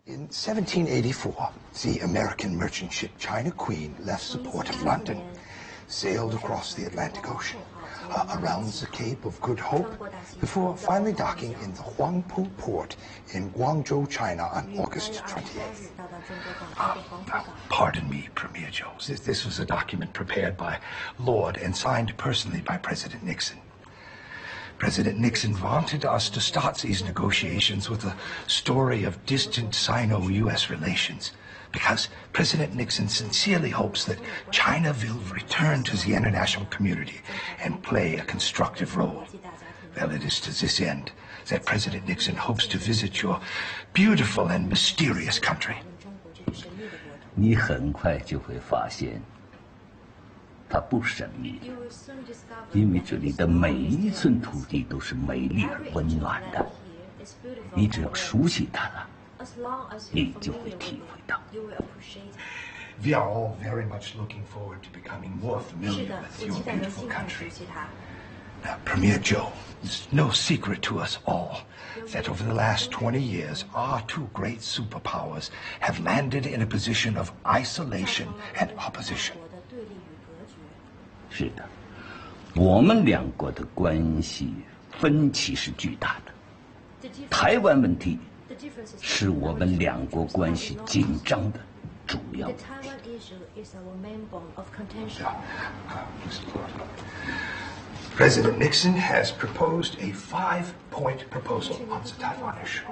In 1784, the American merchant ship China Queen left the port of London, sailed across the Atlantic Ocean, around the Cape of Good Hope, before finally docking in the Huangpu port in Guangzhou, China on August 28th. Pardon me, Premier Zhou. This was a document prepared by Lord and signed personally by President Nixon. President Nixon wanted us to start these negotiations with a story of distant Sino-U.S. relations, because President Nixon sincerely hopes that China will return to the international community and play a constructive role. Well, it is to this end that President Nixon hopes to visit your beautiful and mysterious country. 你很快就会发现，它不神秘的，因为这里的每一寸土地都是美丽而温暖的。你只要熟悉它了，你就会体会到。 We are all very much looking forward to becoming more familiar with your beautiful country. Now, Premier Zhou, it's no secret to us all that over the last 20 years, our two great superpowers have landed in a position of isolation and opposition. 是的，我们两国的关系分歧是巨大的。台湾问题是我们两国关系紧张的主要问题。 President Nixon has proposed a 5-point proposal on the Taiwan issue.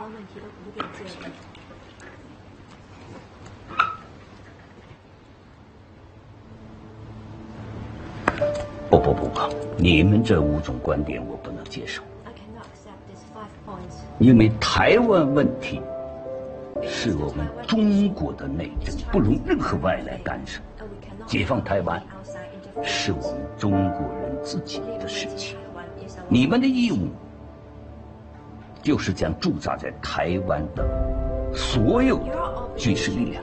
不，你们这5种观点我不能接受，因为台湾问题是我们中国的内政，不容任何外来干涉。解放台湾是我们中国人自己的事情，你们的义务就是将驻扎在台湾的所有的军事力量